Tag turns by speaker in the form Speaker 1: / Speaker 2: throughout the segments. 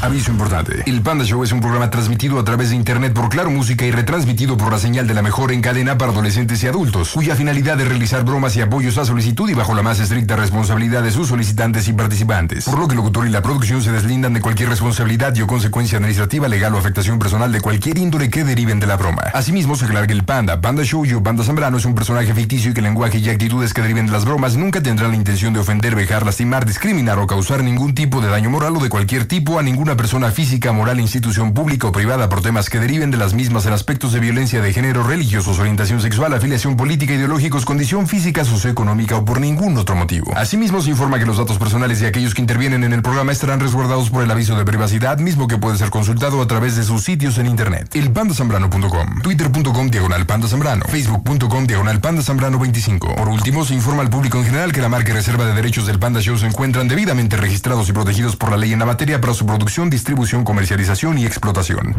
Speaker 1: Aviso importante. El Panda Show es un programa transmitido a través de internet por Claro Música y retransmitido por la señal de la mejor en cadena para adolescentes y adultos, cuya finalidad es realizar bromas y apoyos a solicitud y bajo la más estricta responsabilidad de sus solicitantes y participantes. Por lo que el locutor y la producción se deslindan de cualquier responsabilidad y o consecuencia administrativa, legal o afectación personal de cualquier índole que deriven de la broma. Asimismo, se aclara que el Panda Show o Panda Zambrano es un personaje ficticio y que el lenguaje y actitudes que deriven de las bromas nunca tendrán la intención de ofender, vejar, lastimar, discriminar o causar ningún tipo de daño moral o de cualquier tipo a ninguna persona física, moral, institución pública o privada por temas que deriven de las mismas en aspectos de violencia de género, religiosos, orientación sexual, afiliación política, ideológicos, condición física, socioeconómica o por ningún otro motivo. Asimismo, se informa que los datos personales de aquellos que intervienen en el programa estarán resguardados por el aviso de privacidad, mismo que puede ser consultado a través de sus sitios en internet. elpandasambrano.com, twitter.com/pandazambrano, facebook.com/pandazambrano25. Por último, se informa al público en general que la marca y reserva de derechos del Panda Show se encuentran debidamente registrados y protegidos por la ley en la materia para su producción, distribución, comercialización y explotación.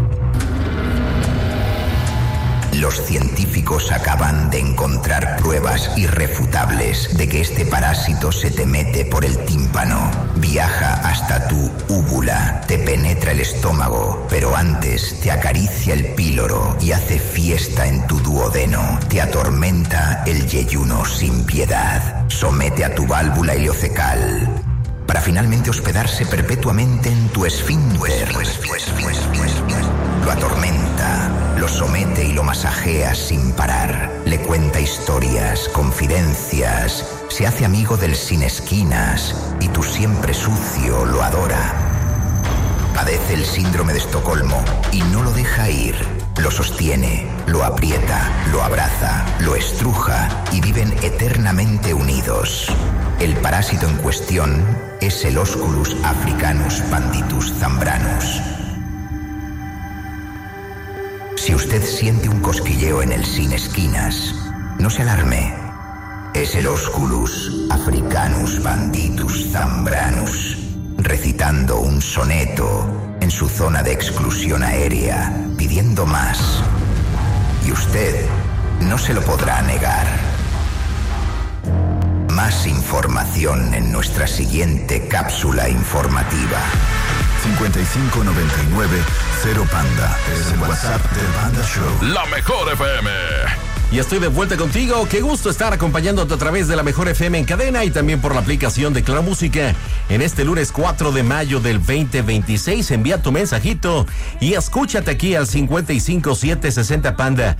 Speaker 2: Los científicos acaban de encontrar pruebas irrefutables de que este parásito se te mete por el tímpano, viaja hasta tu úvula, te penetra el estómago, pero antes te acaricia el píloro y hace fiesta en tu duodeno, te atormenta el yeyuno sin piedad, somete a tu válvula ileocecal, para finalmente hospedarse perpetuamente en tu esfínter. Lo atormenta, lo somete y lo masajea sin parar. Le cuenta historias, confidencias, se hace amigo del sin esquinas y tu siempre sucio lo adora. Padece el síndrome de Estocolmo y no lo deja ir. Lo sostiene, lo aprieta, lo abraza, lo estruja y viven eternamente unidos. El parásito en cuestión es el Osculus africanus panditus zambranus. Si usted siente un cosquilleo en el sin esquinas, no se alarme. Es el Osculus africanus panditus zambranus, recitando un soneto en su zona de exclusión aérea, pidiendo más. Y usted no se lo podrá negar. Más información en nuestra siguiente cápsula informativa.
Speaker 3: 5599-0Panda. Es el WhatsApp del Panda Show.
Speaker 4: La Mejor FM.
Speaker 5: Y estoy de vuelta contigo. Qué gusto estar acompañándote a través de la Mejor FM en cadena y también por la aplicación de Claro Música. En este lunes 4 de mayo del 2026, envía tu mensajito y escúchate aquí al 55760 Panda,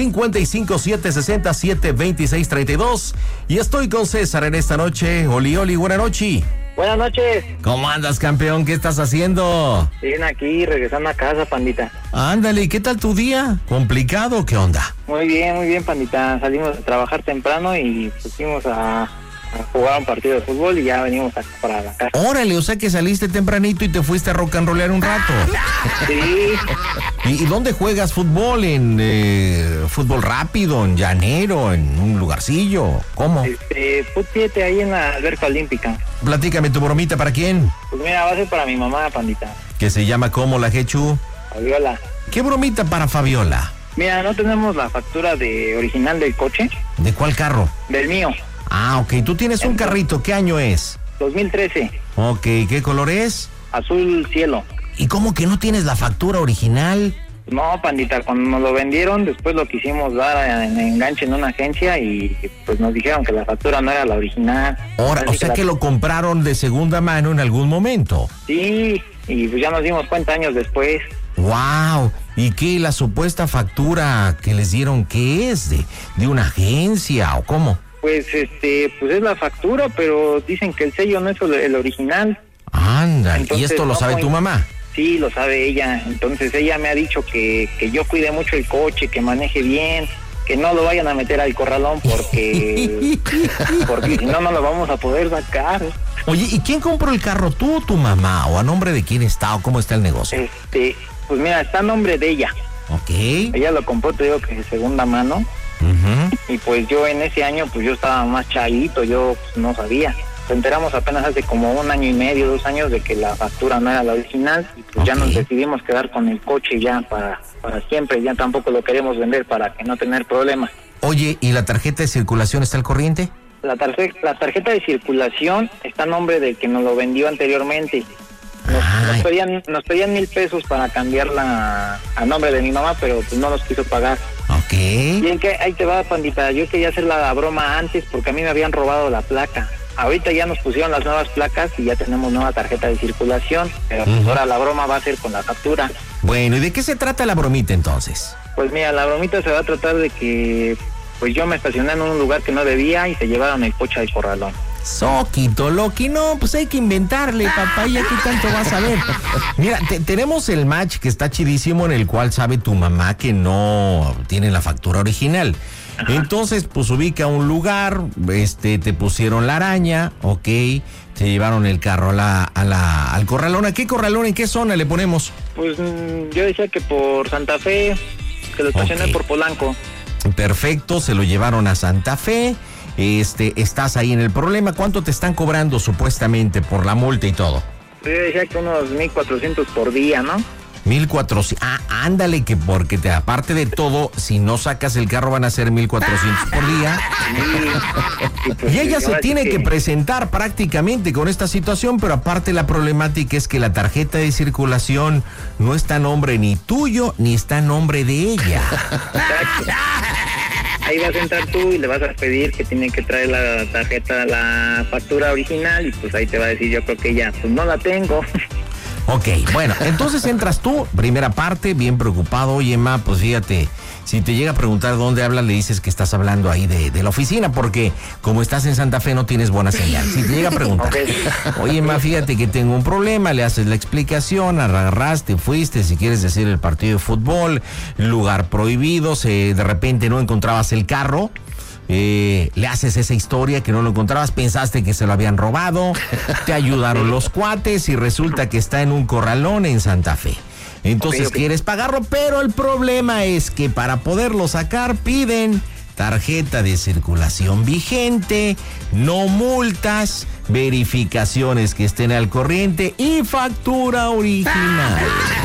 Speaker 5: 55760-72632. Y estoy con César en esta noche. Oli, buena noche.
Speaker 6: Buenas noches.
Speaker 5: ¿Cómo andas, campeón? ¿Qué estás haciendo?
Speaker 6: Bien, aquí regresando a casa, pandita.
Speaker 5: Ándale, ¿y qué tal tu día? ¿Complicado o qué onda?
Speaker 6: Muy bien, pandita. Salimos a trabajar temprano y fuimos a jugar un partido de fútbol y ya venimos acá para la casa.
Speaker 5: Órale, o sea que saliste tempranito y te fuiste a rock and rollear un rato.
Speaker 6: Sí.
Speaker 5: ¿Y dónde juegas fútbol? ¿En fútbol rápido, en llanero, en un lugarcillo? ¿Cómo?
Speaker 6: Fut 7 ahí en la alberca olímpica.
Speaker 5: Platícame, ¿tu bromita para quién?
Speaker 6: Pues mira, va a ser para mi mamá, pandita.
Speaker 5: ¿Que se llama cómo la Jechu?
Speaker 6: Fabiola.
Speaker 5: ¿Qué bromita para Fabiola?
Speaker 6: Mira, no tenemos la factura original del coche.
Speaker 5: ¿De cuál carro?
Speaker 6: Del mío.
Speaker 5: Ah, ok. Tú tienes un carrito. ¿Qué año es?
Speaker 6: 2013.
Speaker 5: Ok. ¿Qué color es?
Speaker 6: Azul cielo.
Speaker 5: ¿Y cómo que no tienes la factura original?
Speaker 6: No, pandita, cuando nos lo vendieron, después lo quisimos dar en enganche en una agencia y pues nos dijeron que la factura no era la original.
Speaker 5: Ahora, o sea que lo compraron de segunda mano en algún momento.
Speaker 6: Sí, y pues ya nos dimos cuenta años después.
Speaker 5: ¡Wow! ¿Y qué, la supuesta factura que les dieron, qué es? ¿De una agencia o cómo?
Speaker 6: Pues pues es la factura, pero dicen que el sello no es el original.
Speaker 5: Anda, ¿y esto lo sabe tu mamá?
Speaker 6: Sí, lo sabe ella. Entonces ella me ha dicho que yo cuide mucho el coche, que maneje bien, que no lo vayan a meter al corralón porque si no lo vamos a poder sacar.
Speaker 5: Oye, ¿y quién compró el carro, tú o tu mamá? ¿O a nombre de quién está o cómo está el negocio?
Speaker 6: Pues mira, está a nombre de ella.
Speaker 5: Ok.
Speaker 6: Ella lo compró, te digo que de segunda mano.
Speaker 5: Uh-huh.
Speaker 6: Y pues yo en ese año, pues yo estaba más chavito, yo pues, no sabía. Nos enteramos apenas hace como 1 año y medio, 2 años de que la factura no era la original. Y pues ya nos decidimos quedar con el coche ya para siempre. Ya tampoco lo queremos vender para que no tener problemas.
Speaker 5: Oye, ¿y la tarjeta de circulación está al corriente?
Speaker 6: La tarjeta de circulación está a nombre del que nos lo vendió anteriormente. Nos pedían 1,000 pesos para cambiarla a nombre de mi mamá, pero pues no nos quiso pagar.
Speaker 5: Ok.
Speaker 6: Bien que ahí te va, pandita, yo quería hacer la broma antes porque a mí me habían robado la placa. Ahorita ya nos pusieron las nuevas placas y ya tenemos nueva tarjeta de circulación, pero pues ahora la broma va a ser con la factura.
Speaker 5: Bueno, ¿y de qué se trata la bromita entonces?
Speaker 6: Pues mira, la bromita se va a tratar de que pues yo me estacioné en un lugar que no debía y se llevaron el coche al corralón.
Speaker 5: Soquito, Loki, no, pues hay que inventarle, papá, ya que tanto vas a ver. Mira, tenemos el match que está chidísimo en el cual sabe tu mamá que no tiene la factura original. Ajá. Entonces, pues ubica un lugar, te pusieron la araña, ok, te llevaron el carro al corralón. ¿A qué corralón? ¿En qué zona le ponemos?
Speaker 6: Pues yo decía que por Santa Fe, que lo estacioné por Polanco.
Speaker 5: Perfecto, se lo llevaron a Santa Fe. Estás ahí en el problema. ¿Cuánto te están cobrando supuestamente por la multa y todo?
Speaker 6: Yo decía que unos 1,400 por día, ¿no?
Speaker 5: 1,400. Ándale, que porque aparte de todo, si no sacas el carro van a ser 1,400 por día. Sí, pues, y ella se tiene que presentar prácticamente con esta situación, pero aparte la problemática es que la tarjeta de circulación no está a nombre ni tuyo, ni está a nombre de ella.
Speaker 6: Ahí vas a entrar tú y le vas a pedir que tiene que traer la tarjeta, la factura original, y pues ahí te va a decir, yo creo que ya, pues no la tengo.
Speaker 5: Ok, bueno, entonces entras tú, primera parte, bien preocupado. Oye, Emma, pues fíjate, si te llega a preguntar dónde hablas, le dices que estás hablando ahí de la oficina, porque como estás en Santa Fe no tienes buena señal. Si te llega a preguntar, oye, Emma, fíjate que tengo un problema, le haces la explicación, agarraste, fuiste, si quieres decir el partido de fútbol, lugar prohibido, de repente no encontrabas el carro. Le haces esa historia que no lo encontrabas, pensaste que se lo habían robado, te ayudaron los cuates y resulta que está en un corralón en Santa Fe. Entonces quieres pagarlo, pero el problema es que para poderlo sacar piden tarjeta de circulación vigente, no multas, verificaciones que estén al corriente y factura original.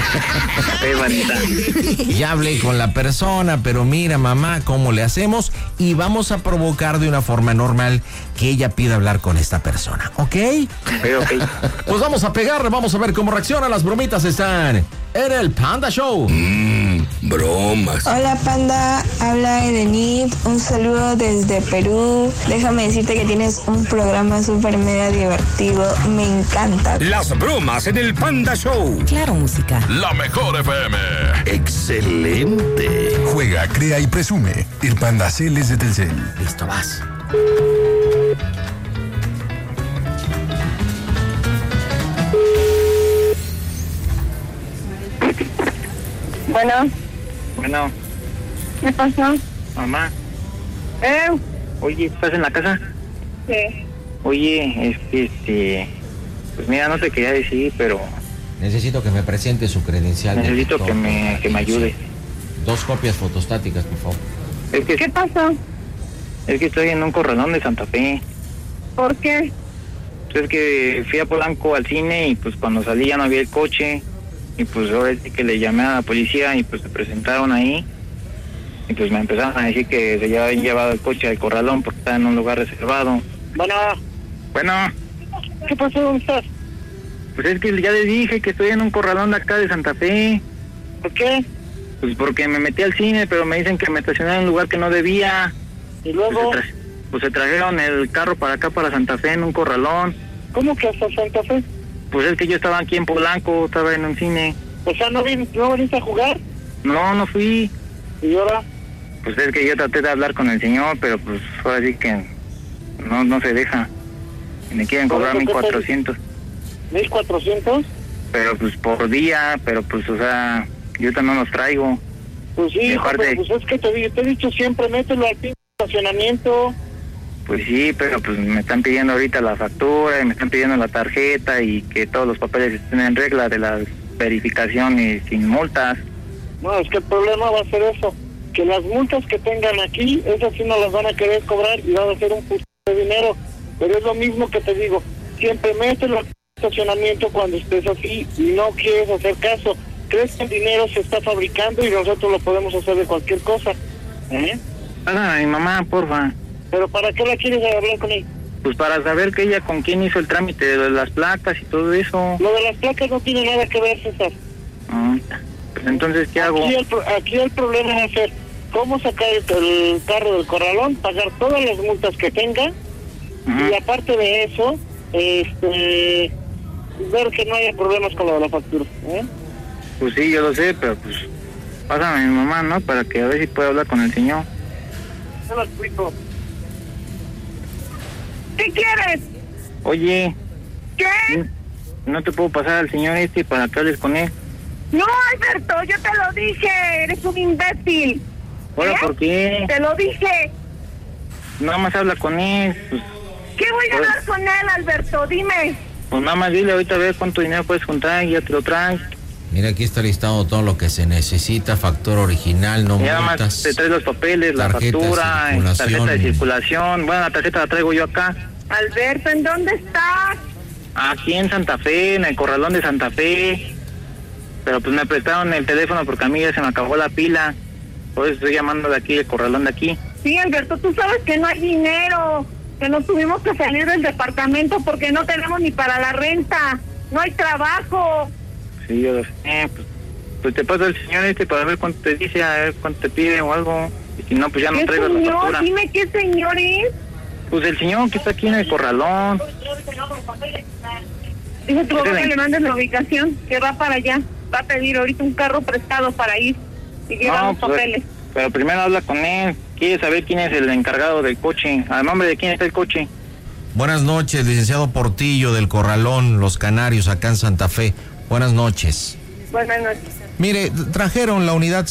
Speaker 5: Ya hablé con la persona, pero mira, mamá, ¿cómo le hacemos? Y vamos a provocar de una forma normal que ella pida hablar con esta persona, ¿ok?
Speaker 6: Ok.
Speaker 5: Pues vamos a pegarle, vamos a ver cómo reacciona. Las bromitas están en el Panda Show.
Speaker 3: Bromas.
Speaker 4: Hola, Panda, habla Edenit, un saludo desde Perú. Déjame decirte que tienes un programa súper mega divertido, me encanta.
Speaker 3: Las bromas en el Panda Show.
Speaker 7: Claro, música.
Speaker 1: La mejor FM.
Speaker 3: Excelente.
Speaker 1: Juega, crea y presume. El Panda Cel es de Telcel.
Speaker 5: Listo, vas.
Speaker 6: Bueno,
Speaker 4: ¿Qué pasó?
Speaker 6: mamá. Oye, ¿estás en la casa?
Speaker 4: Sí.
Speaker 6: Oye, pues mira, no te quería decir, pero
Speaker 5: Necesito que me presente su credencial.
Speaker 6: necesito que me ayude.
Speaker 5: 2 copias fotostáticas, por favor.
Speaker 4: ¿Qué pasó?
Speaker 6: Es que estoy en un corralón de Santa Fe.
Speaker 4: ¿Por qué?
Speaker 6: Es que fui a Polanco al cine y pues cuando salí ya no había el coche. Y pues ahora sí que le llamé a la policía y pues se presentaron ahí. Y pues me empezaron a decir que se habían llevado el coche al corralón porque estaba en un lugar reservado. Bueno.
Speaker 4: ¿Qué pasó? ¿Dónde estás?
Speaker 6: Pues es que ya les dije que estoy en un corralón de acá de Santa Fe.
Speaker 4: ¿Por qué?
Speaker 6: Pues porque me metí al cine, pero me dicen que me estacioné en un lugar que no debía.
Speaker 4: ¿Y luego?
Speaker 6: Pues se trajeron el carro para acá, para Santa Fe, en un corralón.
Speaker 4: ¿Cómo que hasta Santa Fe?
Speaker 6: Pues es que yo estaba aquí en Polanco, estaba en un cine.
Speaker 4: O sea, ¿no viniste a jugar?
Speaker 6: No fui.
Speaker 4: ¿Y ahora?
Speaker 6: Pues es que yo traté de hablar con el señor, pero pues ahora sí que no se deja. Me quieren cobrar 1,400.
Speaker 4: ¿1,400?
Speaker 6: Pero pues por día, pero pues o sea, yo ahorita no los traigo.
Speaker 4: Pues sí,
Speaker 6: aparte,
Speaker 4: pero pues es que te he dicho siempre, mételo al estacionamiento.
Speaker 6: Pues sí, pero pues me están pidiendo ahorita la factura y me están pidiendo la tarjeta y que todos los papeles estén en regla de las verificaciones sin multas.
Speaker 4: No, es que el problema va a ser eso, que las multas que tengan aquí, esas sí no las van a querer cobrar y van a ser un puto de dinero. Pero es lo mismo que te digo, siempre mételo al estacionamiento cuando estés así y no quieres hacer caso. Crees que el dinero se está fabricando y nosotros lo podemos hacer de cualquier cosa.
Speaker 6: Háblame a mi mamá, porfa.
Speaker 4: ¿Pero para qué la quieres hablar con él?
Speaker 6: Pues para saber que ella con quién hizo el trámite de las placas y todo eso.
Speaker 4: Lo de las placas no tiene nada que ver, César.
Speaker 6: Pues entonces, ¿qué hago?
Speaker 4: Aquí el problema va a ser cómo sacar el carro del corralón, pagar todas las multas que tenga, y aparte de eso, ver que no haya problemas con lo de la factura.
Speaker 6: Pues sí, yo lo sé, pero pues pásame a mi mamá, ¿no? Para que a ver si puedo hablar con el señor.
Speaker 4: Se lo explico. ¿Qué quieres?
Speaker 6: Oye.
Speaker 4: ¿Qué?
Speaker 6: ¿No te puedo pasar al señor para que hables con él?
Speaker 4: No, Alberto, yo te lo dije, eres un imbécil.
Speaker 6: ¿Ahora por qué?
Speaker 4: Te lo dije.
Speaker 6: Nada más habla con él. Pues,
Speaker 4: ¿Qué voy a hablar con él, Alberto? Dime.
Speaker 6: Pues nada más dile ahorita a ver cuánto dinero puedes juntar y ya te lo traes.
Speaker 5: Mira, aquí está listado todo lo que se necesita, factura original, no multas.
Speaker 6: Nada más te traes los papeles, la factura, tarjeta de circulación. Bueno, la tarjeta la traigo yo acá.
Speaker 4: Alberto, ¿en dónde estás?
Speaker 6: Aquí en Santa Fe, en el corralón de Santa Fe. Pero pues me prestaron el teléfono porque a mí ya se me acabó la pila. Por eso estoy llamando de aquí, el corralón de aquí.
Speaker 4: Sí, Alberto, tú sabes que no hay dinero, que nos tuvimos que salir del departamento porque no tenemos ni para la renta. No hay trabajo.
Speaker 6: Sí, yo lo sé. Pues te paso al señor para ver cuánto te dice, a ver cuánto te pide o algo. Y si no, pues ya no traigo la factura.
Speaker 4: Dime qué señor es.
Speaker 6: Pues el señor que está aquí en el corralón.
Speaker 4: Dice tu papá que le mandes la ubicación, que va para allá. Va a pedir ahorita un carro prestado para ir y llevar los papeles.
Speaker 6: Pero primero habla con él. Quiere saber quién es el encargado del coche. ¿A nombre de quién está el coche?
Speaker 5: Buenas noches, licenciado Portillo del Corralón Los Canarios, acá en Santa Fe. Buenas noches.
Speaker 4: Buenas noches.
Speaker 5: Mire, trajeron la unidad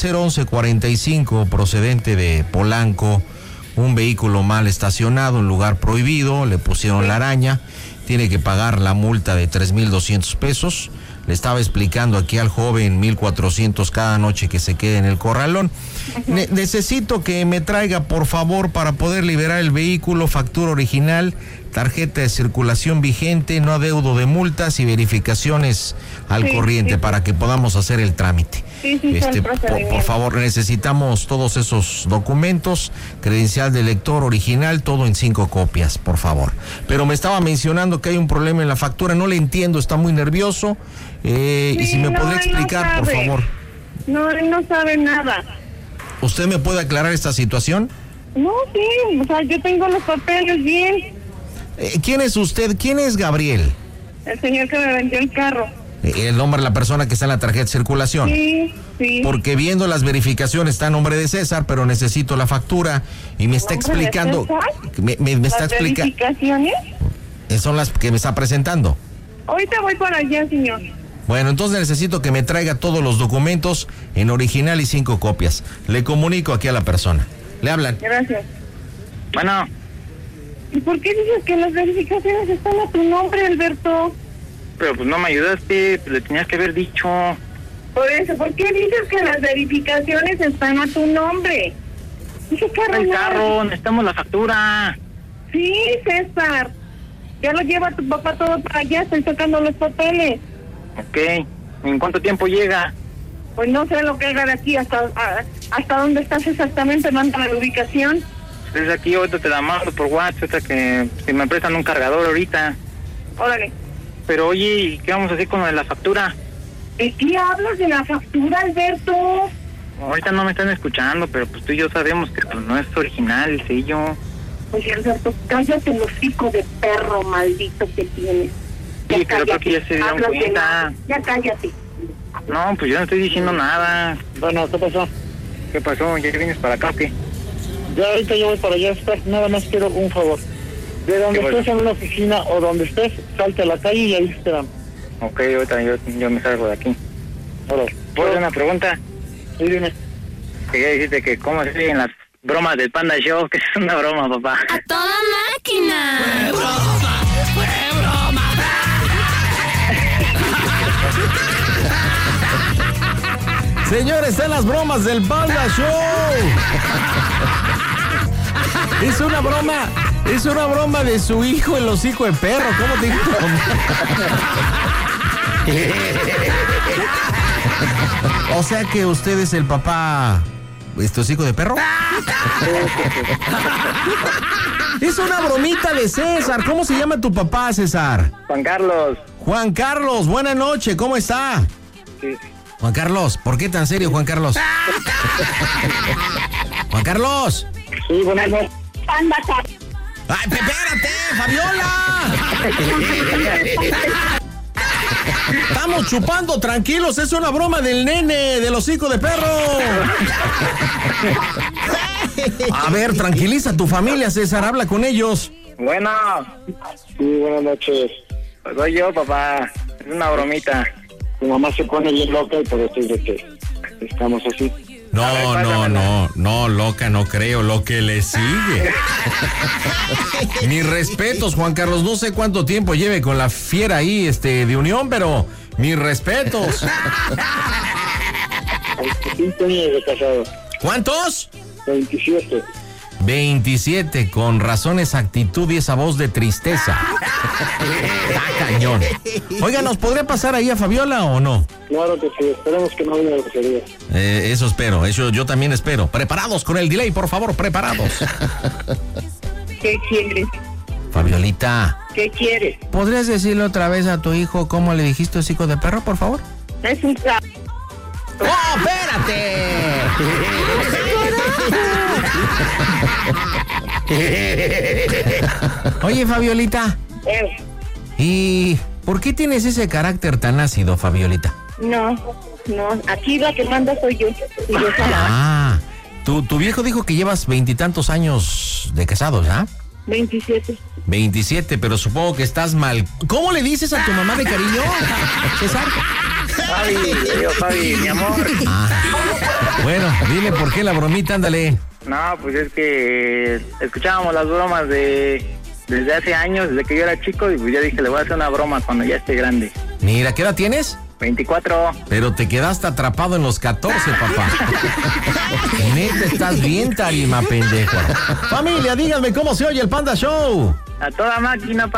Speaker 5: 01145 procedente de Polanco, un vehículo mal estacionado en lugar prohibido, le pusieron la araña, tiene que pagar la multa de 3,200 pesos. Le estaba explicando aquí al joven 1,400 cada noche que se quede en el corralón. Necesito que me traiga, por favor, para poder liberar el vehículo, factura original, tarjeta de circulación vigente, no adeudo de multas y verificaciones al corriente para que podamos hacer el trámite. Por favor, necesitamos todos esos documentos, credencial de lector original, todo en 5 copias, por favor. Pero me estaba mencionando que hay un problema en la factura, no le entiendo, está muy nervioso. Y si me podría explicar, por favor.
Speaker 4: No, él no sabe nada.
Speaker 5: ¿Usted me puede aclarar esta situación?
Speaker 4: No, sí, o sea, yo tengo los papeles bien.
Speaker 5: ¿Quién es usted? ¿Quién es Gabriel?
Speaker 4: El señor que me vendió el carro.
Speaker 5: El nombre de la persona que está en la tarjeta de circulación.
Speaker 4: Sí.
Speaker 5: Porque viendo las verificaciones está a nombre de César, pero necesito la factura y me está explicando. Me está explicando.
Speaker 4: ¿Verificaciones?
Speaker 5: Son las que me está presentando.
Speaker 4: Ahorita voy para allá, señor.
Speaker 5: Bueno, entonces necesito que me traiga todos los documentos en original y 5 copias. Le comunico aquí a la persona. Le hablan.
Speaker 4: Gracias.
Speaker 6: Bueno.
Speaker 4: ¿Y por qué dices que las verificaciones están a tu nombre, Alberto?
Speaker 6: Pero pues no me ayudaste, pues le tenías que haber dicho.
Speaker 4: Por eso, ¿por qué dices que las verificaciones están a tu nombre? ¿Qué carro?
Speaker 6: El carro, necesitamos la factura.
Speaker 4: Sí, César. Ya lo lleva tu papá todo para allá, estoy sacando los papeles.
Speaker 6: Ok. ¿En cuánto tiempo llega?
Speaker 4: Pues no sé lo que haga de aquí, hasta dónde estás exactamente, manda la ubicación.
Speaker 6: Pues aquí, ahorita te la mando por WhatsApp, hasta que me prestan un cargador ahorita.
Speaker 4: Órale.
Speaker 6: Pero oye, ¿y qué vamos a hacer con lo de la factura?
Speaker 4: ¿De qué hablas de la factura, Alberto?
Speaker 6: Ahorita no me están escuchando, pero pues tú y yo sabemos que pues, no es original el sello.
Speaker 4: Oye, Alberto, cállate el hocico de perro maldito que tienes.
Speaker 6: Sí, pero creo que ya se dieron cuenta.
Speaker 4: Ya cállate.
Speaker 6: No, pues yo no estoy diciendo nada.
Speaker 4: Bueno, ¿qué pasó?
Speaker 6: ¿Qué pasó? ¿Ya vienes para acá o qué?
Speaker 4: Ya ahorita yo voy para allá, nada más quiero un favor. De donde estés en una oficina o donde estés, salte a la calle y ahí esperamos.
Speaker 6: Ok, ahorita yo me salgo de aquí.
Speaker 4: Hola.
Speaker 6: ¿Puedo hacer una pregunta?
Speaker 4: Sí, dime.
Speaker 6: Quería decirte que cómo se siguen las bromas del Panda Show, que es una broma, papá.
Speaker 7: ¡A toda máquina!
Speaker 8: ¡Fue broma! ¡Fue broma!
Speaker 5: Señores, están las bromas del Panda Show. Es una broma de su hijo, el hocico de perro. ¿Cómo te digo? O sea que usted es el papá ¿Esto es hijo de perro? Es una bromita de César. ¿Cómo se llama tu papá, César?
Speaker 6: Juan Carlos.
Speaker 5: Juan Carlos, buena noche, ¿cómo está?
Speaker 6: Sí.
Speaker 5: Juan Carlos, ¿por qué tan serio, Juan Carlos? Juan Carlos.
Speaker 4: Sí, buenas noches.
Speaker 5: ¡Ay, espérate, Fabiola! Estamos chupando tranquilos, es una broma del nene, del hocico de perro. A ver, tranquiliza a tu familia, César, habla con ellos.
Speaker 6: Bueno.
Speaker 4: Sí, buenas noches.
Speaker 6: Pues soy yo, papá. Es una bromita.
Speaker 4: Tu mamá se pone bien loca y por eso es de que estamos así.
Speaker 5: No, loca, no creo, lo que le sigue. Mis respetos, Juan Carlos, no sé cuánto tiempo lleve con la fiera ahí, de unión, pero mis respetos.
Speaker 4: 25 años de casado.
Speaker 5: ¿Cuántos?
Speaker 4: 27.
Speaker 5: 27, con razón esa actitud y esa voz de tristeza. Está cañón. Oiga, ¿nos podría pasar ahí a Fabiola o no?
Speaker 4: Claro que sí, esperemos que no haya grosería.
Speaker 5: Eso espero, eso yo también espero. Preparados con el delay, por favor, preparados.
Speaker 9: ¿Qué quieres?
Speaker 5: Fabiolita.
Speaker 9: ¿Qué quieres?
Speaker 5: ¿Podrías decirle otra vez a tu hijo cómo le dijiste hocico de perro, por favor?
Speaker 9: Es un cabrón.
Speaker 5: ¡Oh, espérate! Oye, Fabiolita. ¿Y por qué tienes ese carácter tan ácido, Fabiolita?
Speaker 9: No, aquí la que manda soy yo. Y yo sola.
Speaker 5: Tu viejo dijo que llevas 20 y tantos años de casados, ¿ah?
Speaker 9: 27.
Speaker 5: 27, pero supongo que estás mal. ¿Cómo le dices a tu mamá de cariño, César?
Speaker 6: Fabi, mi amor.
Speaker 5: Bueno, dile por qué la bromita, ándale.
Speaker 6: No, pues es que escuchábamos las bromas desde hace años, desde que yo era chico, y pues yo dije, le voy a hacer una broma cuando ya esté grande.
Speaker 5: Mira, ¿qué edad tienes?
Speaker 6: 24.
Speaker 5: Pero te quedaste atrapado en los 14, papá. Neta, estás bien tarima, pendejo. Familia, díganme cómo se oye el Panda Show.
Speaker 6: A toda máquina,